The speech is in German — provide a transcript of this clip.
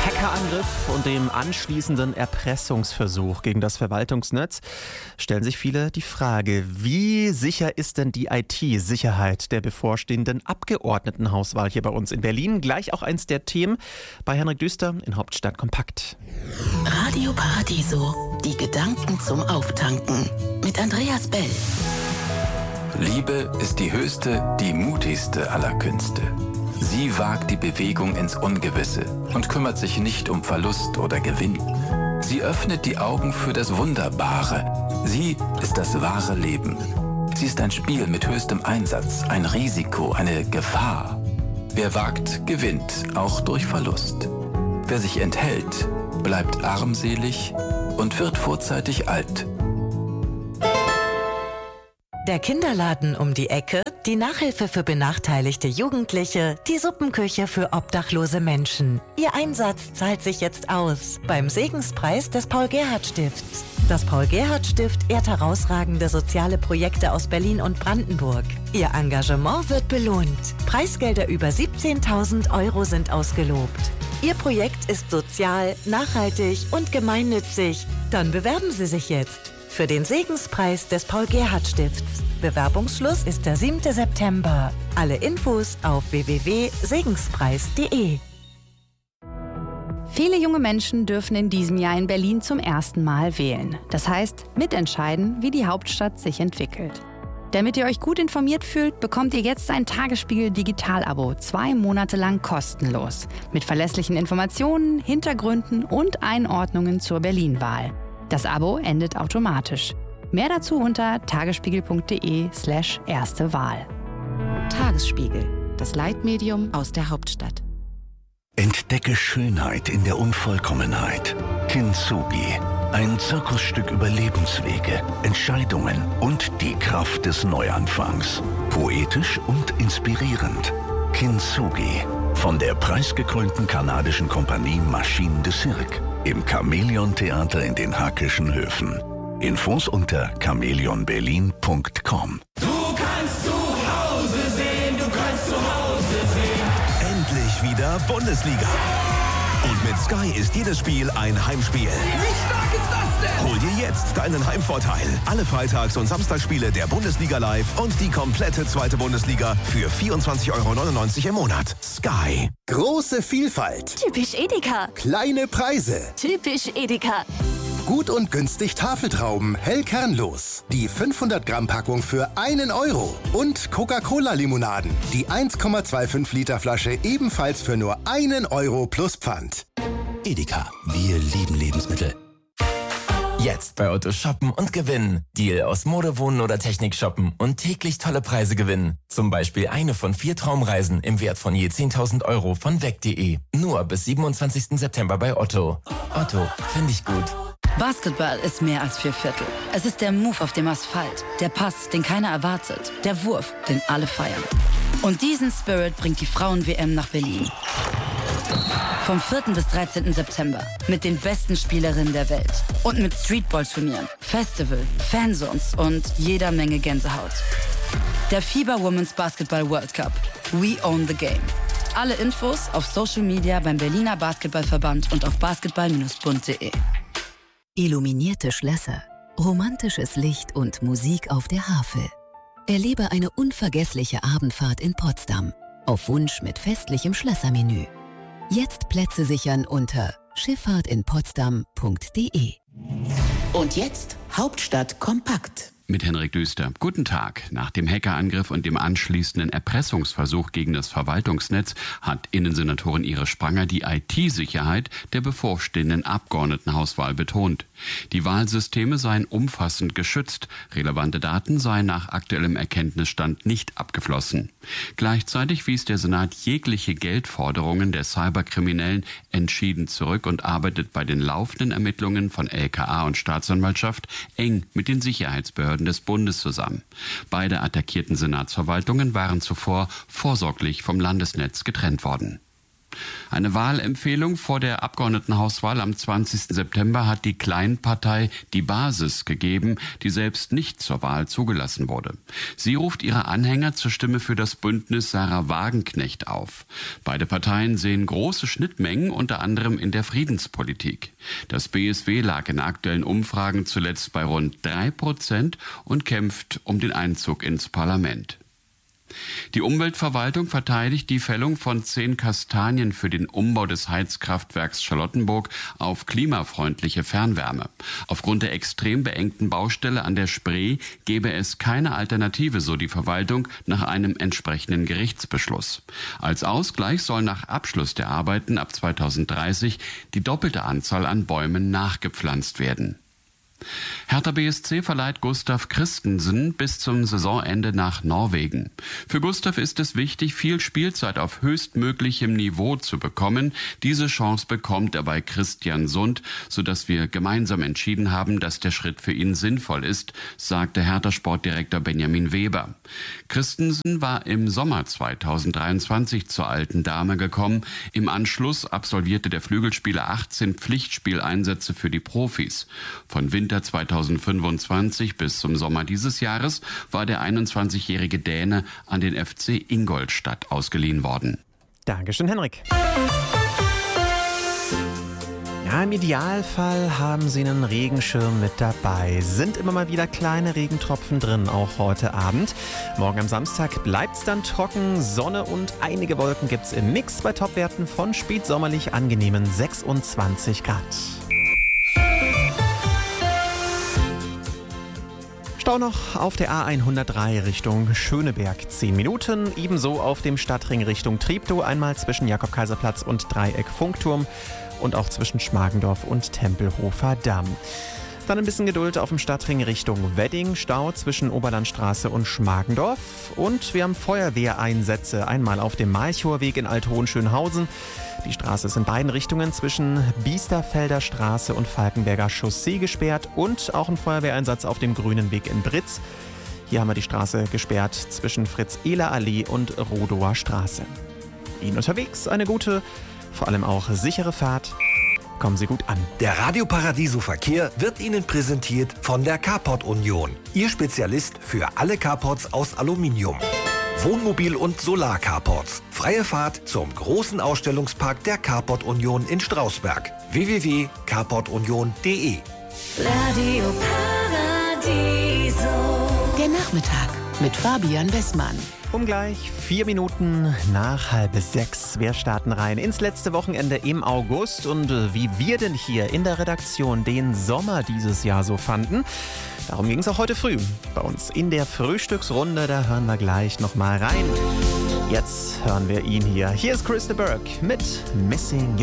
Hackerangriff und dem anschließenden Erpressungsversuch gegen das Verwaltungsnetz stellen sich viele die Frage, wie sicher ist denn die IT-Sicherheit der bevorstehenden Abgeordnetenhauswahl hier bei uns in Berlin? Gleich auch eins der Themen bei Henrik Düster in Hauptstadt Kompakt. Radio Paradiso, die Gedanken zum Auftanken mit Andreas Bell. Liebe ist die höchste, die mutigste aller Künste. Sie wagt die Bewegung ins Ungewisse und kümmert sich nicht um Verlust oder Gewinn. Sie öffnet die Augen für das Wunderbare. Sie ist das wahre Leben. Sie ist ein Spiel mit höchstem Einsatz, ein Risiko, eine Gefahr. Wer wagt, gewinnt, auch durch Verlust. Wer sich enthält, bleibt armselig und wird vorzeitig alt. Der Kinderladen um die Ecke, die Nachhilfe für benachteiligte Jugendliche, die Suppenküche für obdachlose Menschen. Ihr Einsatz zahlt sich jetzt aus beim Segenspreis des Paul-Gerhardt-Stifts. Das Paul-Gerhardt-Stift ehrt herausragende soziale Projekte aus Berlin und Brandenburg. Ihr Engagement wird belohnt. Preisgelder über 17.000 € sind ausgelobt. Ihr Projekt ist sozial, nachhaltig und gemeinnützig. Dann bewerben Sie sich jetzt für den Segenspreis des Paul-Gerhardt-Stifts. Bewerbungsschluss ist der 7. September. Alle Infos auf www.segenspreis.de. Viele junge Menschen dürfen in diesem Jahr in Berlin zum ersten Mal wählen. Das heißt, mitentscheiden, wie die Hauptstadt sich entwickelt. Damit ihr euch gut informiert fühlt, bekommt ihr jetzt ein Tagesspiegel Digital-Abo 2 Monate lang kostenlos. Mit verlässlichen Informationen, Hintergründen und Einordnungen zur Berlin-Wahl. Das Abo endet automatisch. Mehr dazu unter tagesspiegel.de/erste Wahl. Tagesspiegel, das Leitmedium aus der Hauptstadt. Entdecke Schönheit in der Unvollkommenheit. Kintsugi, ein Zirkusstück über Lebenswege, Entscheidungen und die Kraft des Neuanfangs. Poetisch und inspirierend. Kintsugi, von der preisgekrönten kanadischen Kompanie Machine de Cirque. Im Chamäleon-Theater in den Hackischen Höfen. Infos unter chamäleonberlin.com. Du kannst zu Hause sehen, du kannst zu Hause sehen. Endlich wieder Bundesliga. Und mit Sky ist jedes Spiel ein Heimspiel. Wie stark ist das denn? Hol dir jetzt deinen Heimvorteil. Alle Freitags- und Samstagsspiele der Bundesliga live und die komplette zweite Bundesliga für 24,99 € im Monat. Sky. Große Vielfalt. Typisch Edeka. Kleine Preise. Typisch Edeka. Gut und günstig Tafeltrauben, hell kernlos. Die 500 Gramm Packung für 1 €. Und Coca-Cola-Limonaden. Die 1,25 Liter Flasche ebenfalls für nur 1 € plus Pfand. Edeka, wir lieben Lebensmittel. Jetzt bei Otto shoppen und gewinnen. Deal aus Mode, Wohnen oder Technik shoppen und täglich tolle Preise gewinnen. Zum Beispiel eine von 4 Traumreisen im Wert von je 10.000 € von weg.de. Nur bis 27. September bei Otto. Otto, finde ich gut. Basketball ist mehr als 4/4. Es ist der Move auf dem Asphalt, der Pass, den keiner erwartet, der Wurf, den alle feiern. Und diesen Spirit bringt die Frauen-WM nach Berlin. Vom 4. bis 13. September mit den besten Spielerinnen der Welt und mit Streetball-Turnieren, Festival, Fanzones und jeder Menge Gänsehaut. Der FIBA Women's Basketball World Cup. We own the game. Alle Infos auf Social Media beim Berliner Basketballverband und auf basketball-bund.de. Illuminierte Schlösser, romantisches Licht und Musik auf der Havel. Erlebe eine unvergessliche Abendfahrt in Potsdam. Auf Wunsch mit festlichem Schlössermenü. Jetzt Plätze sichern unter schifffahrtinpotsdam.de. Und jetzt Hauptstadt kompakt. Mit Henrik Düster. Guten Tag. Nach dem Hackerangriff und dem anschließenden Erpressungsversuch gegen das Verwaltungsnetz hat Innensenatorin Iris Spranger die IT-Sicherheit der bevorstehenden Abgeordnetenhauswahl betont. Die Wahlsysteme seien umfassend geschützt, relevante Daten seien nach aktuellem Erkenntnisstand nicht abgeflossen. Gleichzeitig wies der Senat jegliche Geldforderungen der Cyberkriminellen entschieden zurück und arbeitet bei den laufenden Ermittlungen von LKA und Staatsanwaltschaft eng mit den Sicherheitsbehörden des Bundes zusammen. Beide attackierten Senatsverwaltungen waren zuvor vorsorglich vom Landesnetz getrennt worden. Eine Wahlempfehlung vor der Abgeordnetenhauswahl am 20. September hat die Kleinpartei Die Basis gegeben, die selbst nicht zur Wahl zugelassen wurde. Sie ruft ihre Anhänger zur Stimme für das Bündnis Sarah Wagenknecht auf. Beide Parteien sehen große Schnittmengen, unter anderem in der Friedenspolitik. Das BSW lag in aktuellen Umfragen zuletzt bei rund 3% und kämpft um den Einzug ins Parlament. Die Umweltverwaltung verteidigt die Fällung von 10 Kastanien für den Umbau des Heizkraftwerks Charlottenburg auf klimafreundliche Fernwärme. Aufgrund der extrem beengten Baustelle an der Spree gebe es keine Alternative, so die Verwaltung, nach einem entsprechenden Gerichtsbeschluss. Als Ausgleich soll nach Abschluss der Arbeiten ab 2030 die doppelte Anzahl an Bäumen nachgepflanzt werden. Hertha BSC verleiht Gustav Christensen bis zum Saisonende nach Norwegen. Für Gustav ist es wichtig, viel Spielzeit auf höchstmöglichem Niveau zu bekommen. Diese Chance bekommt er bei Christian Sund, sodass wir gemeinsam entschieden haben, dass der Schritt für ihn sinnvoll ist, sagte Hertha-Sportdirektor Benjamin Weber. Christensen war im Sommer 2023 zur alten Dame gekommen. Im Anschluss absolvierte der Flügelspieler 18 Pflichtspieleinsätze für die Profis. Von Winter 2025 bis zum Sommer dieses Jahres war der 21-jährige Däne an den FC Ingolstadt ausgeliehen worden. Dankeschön, Henrik. Ja, im Idealfall haben Sie einen Regenschirm mit dabei. Sind immer mal wieder kleine Regentropfen drin, auch heute Abend. Morgen am Samstag bleibt's dann trocken. Sonne und einige Wolken gibt's im Mix bei Topwerten von spätsommerlich angenehmen 26 Grad. Stau noch auf der A103 Richtung Schöneberg 10 Minuten. Ebenso auf dem Stadtring Richtung Treptow, einmal zwischen Jakob-Kaiser-Platz und Dreieck Funkturm und auch zwischen Schmargendorf und Tempelhofer Damm. Dann ein bisschen Geduld auf dem Stadtring Richtung Wedding, Stau zwischen Oberlandstraße und Schmargendorf. Und wir haben Feuerwehreinsätze, einmal auf dem Malchower-Weg in Althohenschönhausen. Die Straße ist in beiden Richtungen zwischen Biesterfelder Straße und Falkenberger Chaussee gesperrt und auch ein Feuerwehreinsatz auf dem Grünen Weg in Britz. Hier haben wir die Straße gesperrt zwischen Fritz-Ehler-Allee und Rodower Straße. Ihnen unterwegs eine gute, vor allem auch sichere Fahrt. Kommen Sie gut an. Der Radio Paradiso Verkehr wird Ihnen präsentiert von der Carport Union. Ihr Spezialist für alle Carports aus Aluminium. Wohnmobil- und Solar-Carports. Freie Fahrt zum großen Ausstellungspark der Carport Union in Strausberg. www.carportunion.de. Radio Paradiso. Der Nachmittag mit Fabian Westmann. Um gleich 4 Minuten nach 5:30. Wir starten rein ins letzte Wochenende im August und wie wir denn hier in der Redaktion den Sommer dieses Jahr so fanden. Darum ging es auch heute früh bei uns in der Frühstücksrunde. Da hören wir gleich nochmal rein. Jetzt hören wir ihn hier. Hier ist Chris de Burgh mit Missing You.